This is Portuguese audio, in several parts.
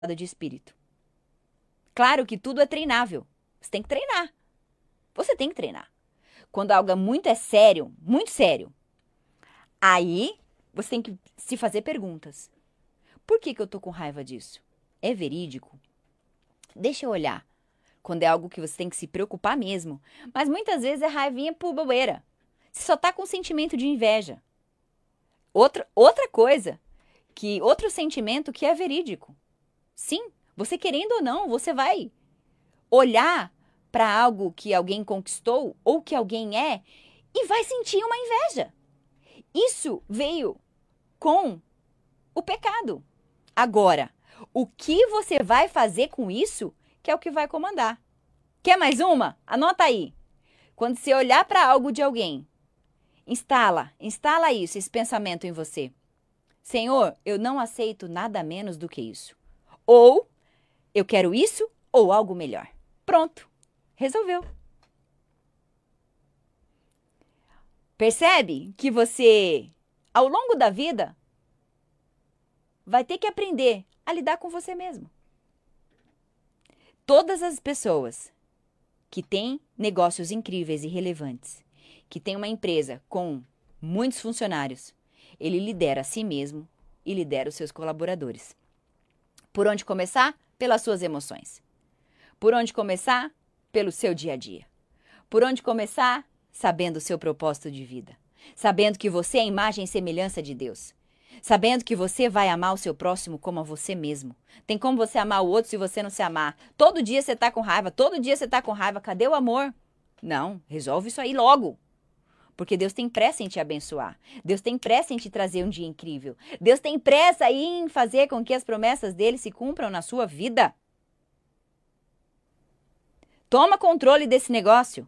de espírito. Claro que tudo é treinável. Você tem que treinar. Você tem que treinar. Quando algo muito é sério, muito sério, aí você tem que se fazer perguntas. Por que eu tô com raiva disso? É verídico? Deixa eu olhar. Quando é algo que você tem que se preocupar mesmo. Mas muitas vezes é raivinha por bobeira. Você só tá com sentimento de inveja. Outra coisa, outro sentimento que é verídico. Sim, você querendo ou não, você vai olhar para algo que alguém conquistou ou que alguém é e vai sentir uma inveja. Isso veio com o pecado. Agora, o que você vai fazer com isso que é o que vai comandar. Quer mais uma? Anota aí. Quando você olhar para algo de alguém, instala isso, esse pensamento em você. Senhor, eu não aceito nada menos do que isso. Ou eu quero isso ou algo melhor. Pronto. Resolveu. Percebe que você, ao longo da vida, vai ter que aprender a lidar com você mesmo. Todas as pessoas que têm negócios incríveis e relevantes, que tem uma empresa com muitos funcionários, ele lidera a si mesmo e lidera os seus colaboradores. Por onde começar? Pelas suas emoções. Por onde começar? Pelo seu dia a dia. Por onde começar? Sabendo o seu propósito de vida. Sabendo que você é a imagem e semelhança de Deus. Sabendo que você vai amar o seu próximo como a você mesmo. Tem como você amar o outro se você não se amar? Todo dia você tá com raiva, todo dia você tá com raiva. Cadê o amor? Não, resolve isso aí logo. Porque Deus tem pressa em te abençoar. Deus tem pressa em te trazer um dia incrível. Deus tem pressa em fazer com que as promessas dele se cumpram na sua vida. Toma controle desse negócio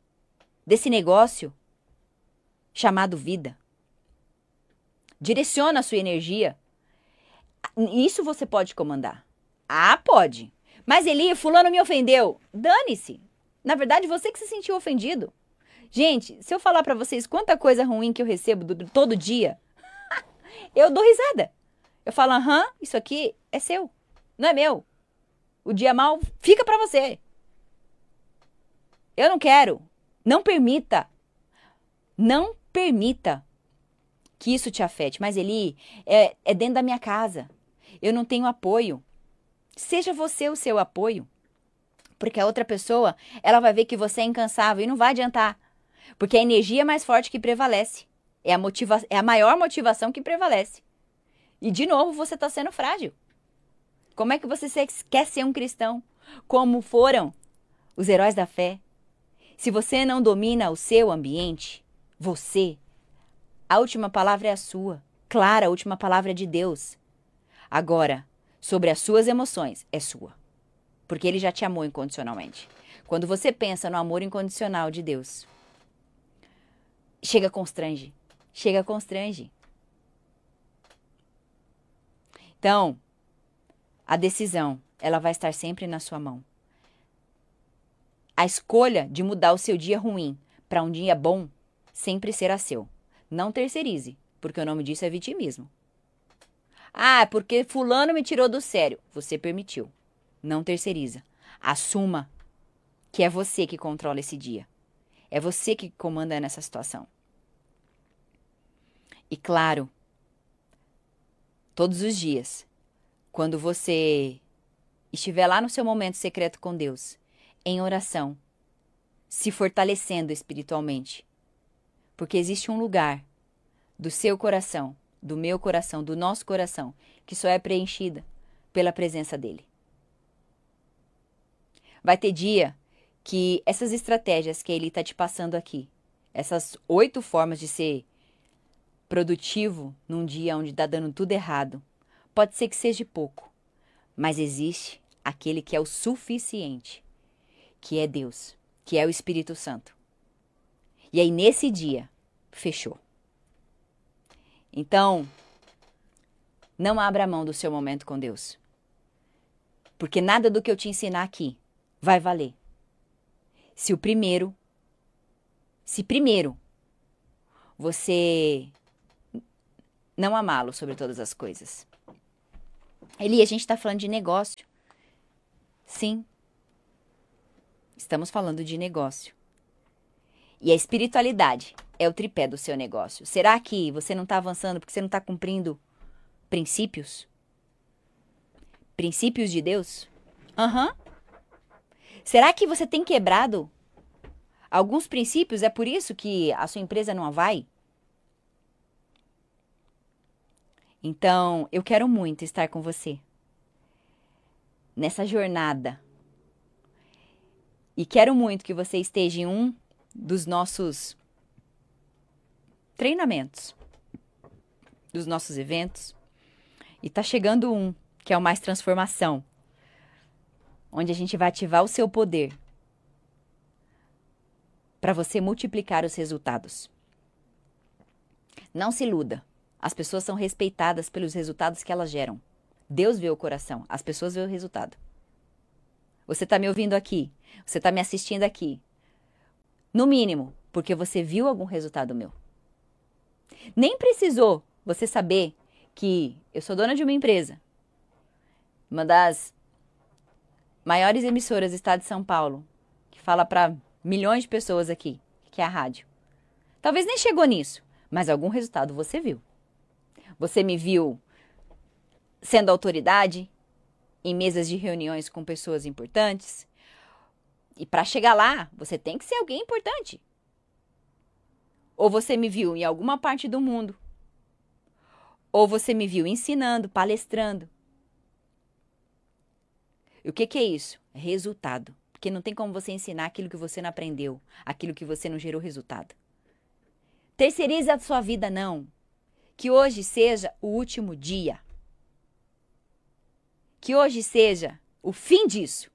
chamado vida. Direciona a sua energia. Isso você pode comandar. Ah, pode. Mas Eli, fulano me ofendeu. Dane-se. Na verdade, você que se sentiu ofendido. Gente, se eu falar pra vocês quanta coisa ruim que eu recebo todo dia, eu dou risada. Eu falo, aham, isso aqui é seu, não é meu. O dia mal fica pra você. Eu não quero. Não permita. Não permita que isso te afete. Mas Eli, é dentro da minha casa. Eu não tenho apoio. Seja você o seu apoio. Porque a outra pessoa, ela vai ver que você é incansável e não vai adiantar. Porque a energia é mais forte que prevalece. É a maior motivação que prevalece. E de novo, você está sendo frágil. Como é que você quer ser um cristão? Como foram os heróis da fé? Se você não domina o seu ambiente, a última palavra é a sua. Claro, a última palavra é de Deus. Agora, sobre as suas emoções, é sua. Porque ele já te amou incondicionalmente. Quando você pensa no amor incondicional de Deus, chega, constrange. Então, a decisão, ela vai estar sempre na sua mão. A escolha de mudar o seu dia ruim para um dia bom sempre será seu. Não terceirize, porque o nome disso é vitimismo. Ah, porque fulano me tirou do sério. Você permitiu. Não terceiriza. Assuma que é você que controla esse dia. É você que comanda nessa situação. E claro, todos os dias, quando você estiver lá no seu momento secreto com Deus, em oração, se fortalecendo espiritualmente, porque existe um lugar do seu coração, do meu coração, do nosso coração, que só é preenchida pela presença dele. Vai ter dia que essas estratégias que ele está te passando aqui, essas 8 formas de ser produtivo num dia onde está dando tudo errado, pode ser que seja pouco, mas existe aquele que é o suficiente, que é Deus, que é o Espírito Santo. E aí nesse dia, fechou. Então, não abra mão do seu momento com Deus. Porque nada do que eu te ensinar aqui vai valer. Se primeiro você não amá-lo sobre todas as coisas. Eli, a gente está falando de negócio. Sim, estamos falando de negócio. E a espiritualidade é o tripé do seu negócio. Será que você não está avançando porque você não está cumprindo princípios? Princípios de Deus? Aham. Será que você tem quebrado alguns princípios? É por isso que a sua empresa não vai? Então, eu quero muito estar com você nessa jornada. E quero muito que você esteja em um dos nossos treinamentos, dos nossos eventos. E tá chegando um, que é o Mais Transformação, onde a gente vai ativar o seu poder para você multiplicar os resultados. Não se iluda. As pessoas são respeitadas pelos resultados que elas geram. Deus vê o coração, as pessoas vê o resultado. Você está me ouvindo aqui, você está me assistindo aqui. No mínimo, porque você viu algum resultado meu. Nem precisou você saber que eu sou dona de uma empresa, uma das maiores emissoras do estado de São Paulo, que fala para milhões de pessoas aqui, que é a rádio. Talvez nem chegou nisso, mas algum resultado você viu. Você me viu sendo autoridade em mesas de reuniões com pessoas importantes. E para chegar lá, você tem que ser alguém importante. Ou você me viu em alguma parte do mundo. Ou você me viu ensinando, palestrando. E o que é isso? É resultado. Porque não tem como você ensinar aquilo que você não aprendeu, aquilo que você não gerou resultado. Terceirize a sua vida, não. Que hoje seja o último dia. Que hoje seja o fim disso.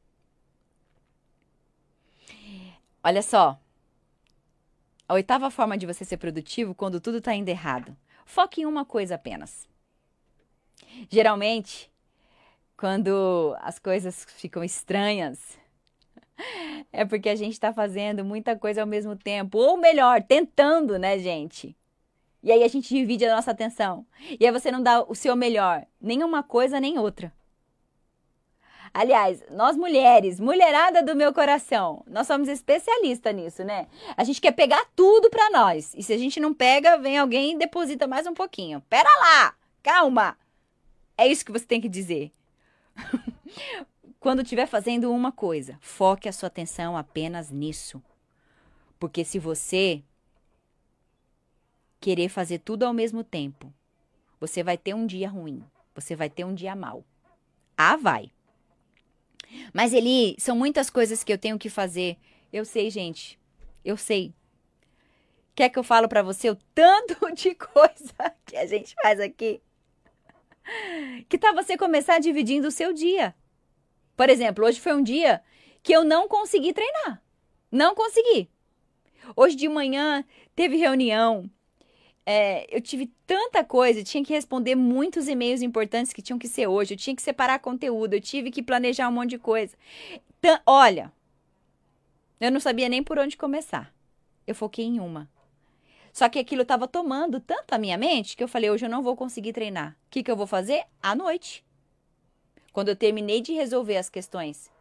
Olha só. A 8ª forma de você ser produtivo quando tudo está indo errado. Foque em uma coisa apenas. Geralmente, quando as coisas ficam estranhas, é porque a gente está fazendo muita coisa ao mesmo tempo. Ou melhor, tentando, né, gente? E aí a gente divide a nossa atenção. E aí você não dá o seu melhor. Nem uma coisa, nem outra. Aliás, nós mulheres, mulherada do meu coração, nós somos especialistas nisso, né? A gente quer pegar tudo pra nós. E se a gente não pega, vem alguém e deposita mais um pouquinho. Pera lá, calma. É isso que você tem que dizer. Quando estiver fazendo uma coisa, foque a sua atenção apenas nisso. Porque se você querer fazer tudo ao mesmo tempo, você vai ter um dia ruim. Você vai ter um dia mau. Ah, vai. Mas, Eli, são muitas coisas que eu tenho que fazer. Eu sei, gente. Eu sei. Quer que eu falo pra você o tanto de coisa que a gente faz aqui? Que tal você começar dividindo o seu dia? Por exemplo, hoje foi um dia que eu não consegui treinar. Não consegui. Hoje de manhã teve reunião. Eu tive tanta coisa, eu tinha que responder muitos e-mails importantes que tinham que ser hoje, eu tinha que separar conteúdo, eu tive que planejar um monte de coisa. Olha, eu não sabia nem por onde começar. Eu foquei em uma. Só que aquilo estava tomando tanto a minha mente que eu falei, hoje eu não vou conseguir treinar. O que eu vou fazer? À noite. Quando eu terminei de resolver as questões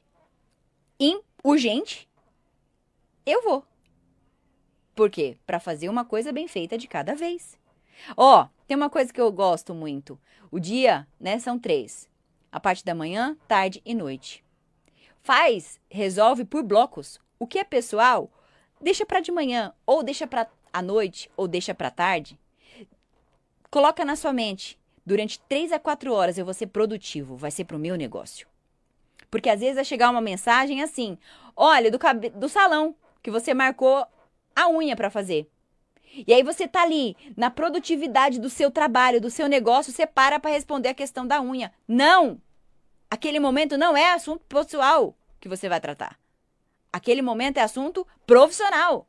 urgente, eu vou. Por quê? Para fazer uma coisa bem feita de cada vez. Tem uma coisa que eu gosto muito. O dia, né, são 3. A parte da manhã, tarde e noite. Resolve por blocos. O que é pessoal, deixa para de manhã, ou deixa para à noite, ou deixa para tarde. Coloca na sua mente, durante 3 a 4 horas eu vou ser produtivo, vai ser pro meu negócio. Porque às vezes vai chegar uma mensagem assim, olha, do salão, que você marcou a unha para fazer. E aí você tá ali na produtividade do seu trabalho, do seu negócio, você para responder a questão da unha. Não! Aquele momento não é assunto pessoal que você vai tratar. Aquele momento é assunto profissional.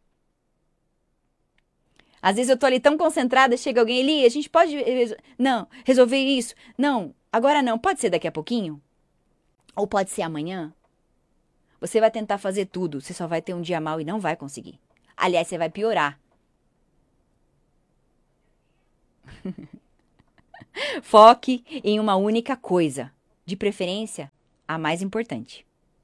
Às vezes eu tô ali tão concentrada, chega alguém ali, a gente pode resolver isso. Não, agora não, pode ser daqui a pouquinho? Ou pode ser amanhã? Você vai tentar fazer tudo, você só vai ter um dia mau e não vai conseguir. Aliás, você vai piorar. Foque em uma única coisa. De preferência, a mais importante.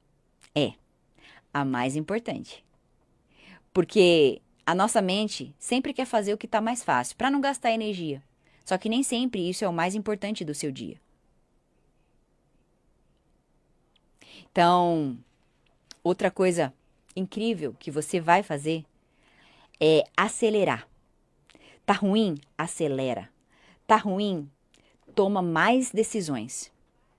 A mais importante. Porque a nossa mente sempre quer fazer o que está mais fácil, para não gastar energia. Só que nem sempre isso é o mais importante do seu dia. Então, outra coisa incrível que você vai fazer é acelerar. Tá ruim? Acelera. Tá ruim? Toma mais decisões.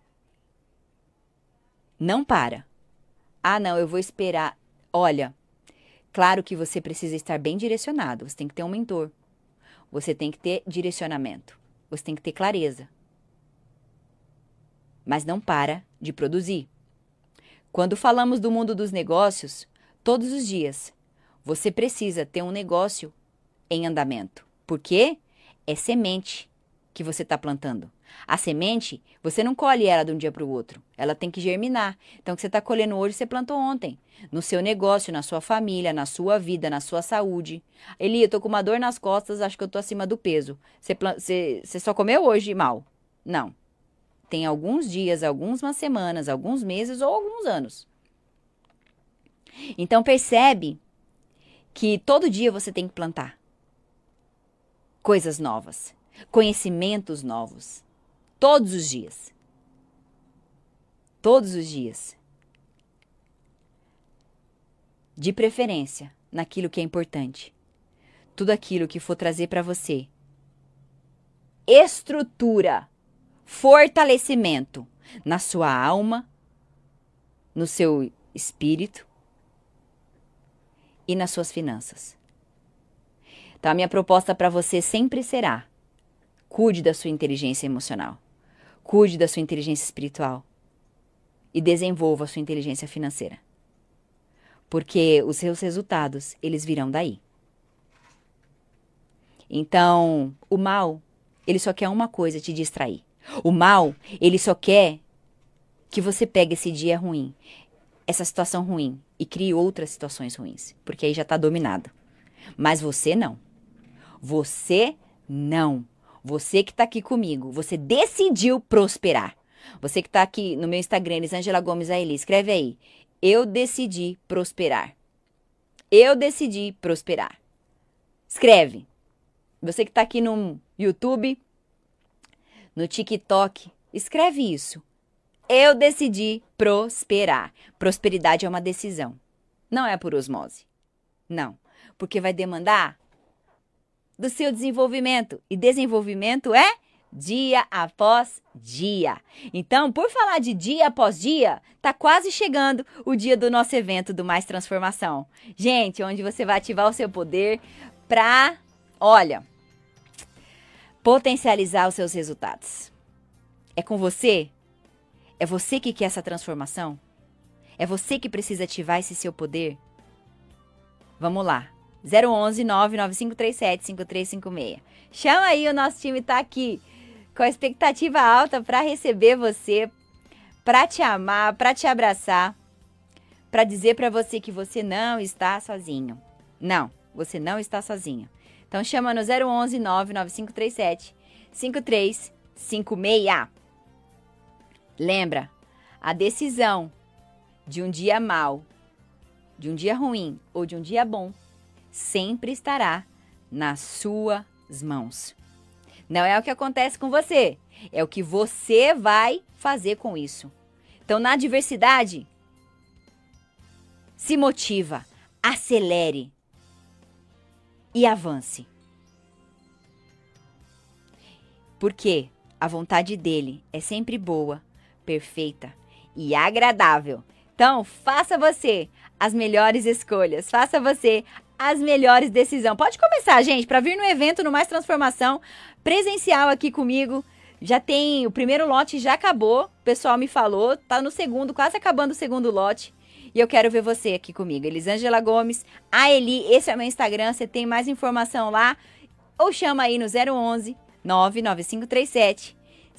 Não para. Ah, não, eu vou esperar. Olha, claro que você precisa estar bem direcionado. Você tem que ter um mentor. Você tem que ter direcionamento. Você tem que ter clareza. Mas não para de produzir. Quando falamos do mundo dos negócios, todos os dias, você precisa ter um negócio em andamento. Por quê? É semente que você está plantando. A semente, você não colhe ela de um dia para o outro. Ela tem que germinar. Então, o que você está colhendo hoje, você plantou ontem. No seu negócio, na sua família, na sua vida, na sua saúde. Eli, eu tô com uma dor nas costas, acho que eu tô acima do peso. Você só comeu hoje mal? Não. Tem alguns dias, algumas semanas, alguns meses ou alguns anos. Então, percebe que todo dia você tem que plantar coisas novas, conhecimentos novos. Todos os dias. Todos os dias. De preferência, naquilo que é importante. Tudo aquilo que for trazer para você estrutura, fortalecimento na sua alma, no seu espírito e nas suas finanças. Então, a minha proposta para você sempre será: cuide da sua inteligência emocional. Cuide da sua inteligência espiritual e desenvolva a sua inteligência financeira. Porque os seus resultados, eles virão daí. Então, o mal, ele só quer uma coisa, te distrair. O mal, ele só quer que você pegue esse dia ruim, essa situação ruim e crie outras situações ruins, porque aí já está dominado. Mas você não. Você não. Você que está aqui comigo, você decidiu prosperar. Você que está aqui no meu Instagram, Elisângela Gomes Aeli, escreve aí: eu decidi prosperar. Eu decidi prosperar. Escreve. Você que está aqui no YouTube, no TikTok, escreve isso. Eu decidi prosperar. Prosperidade é uma decisão. Não é por osmose. Não. Porque vai demandar do seu desenvolvimento. E desenvolvimento é dia após dia. Então, por falar de dia após dia, tá quase chegando o dia do nosso evento do Mais Transformação. Gente, onde você vai ativar o seu poder para, olha, potencializar os seus resultados. É com você? É você que quer essa transformação? É você que precisa ativar esse seu poder? Vamos lá. 011 99537 5356. Chama aí, o nosso time tá aqui com a expectativa alta para receber você, para te amar, para te abraçar, para dizer para você que você não está sozinho. Não, você não está sozinho. Então chama no 011 99537 5356. Lembra, a decisão de um dia mau, de um dia ruim ou de um dia bom sempre estará nas suas mãos. Não é o que acontece com você, é o que você vai fazer com isso. Então, na adversidade, se motiva, acelere e avance. Porque a vontade dele é sempre boa, perfeita e agradável. Então, faça você as melhores escolhas, faça você as melhores decisões. Pode começar, gente, para vir no evento no Mais Transformação presencial aqui comigo. Já tem, o primeiro lote já acabou, o pessoal me falou, tá no segundo, quase acabando o segundo lote. E eu quero ver você aqui comigo, Elisângela Gomes, Aeli, esse é o meu Instagram, você tem mais informação lá, ou chama aí no 011 99537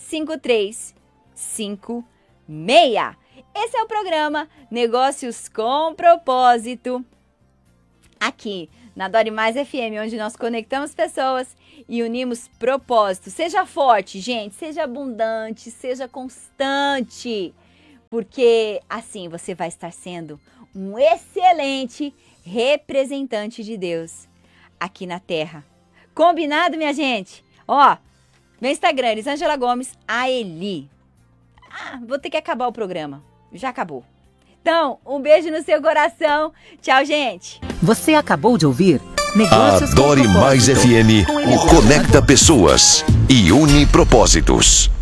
5356. Esse é o programa Negócios com Propósito, aqui na Dore Mais FM, onde nós conectamos pessoas e unimos propósito. Seja forte, gente, seja abundante, seja constante, porque assim você vai estar sendo um excelente representante de Deus aqui na Terra. Combinado, minha gente? Ó, meu Instagram, Elisângela Gomes Aeli. Vou ter que acabar o programa. Já acabou. Então, um beijo no seu coração. Tchau, gente. Você acabou de ouvir Negócios Adore com Mais Propósito, FM, com Elisângela conecta Gomes. pessoas e une propósitos.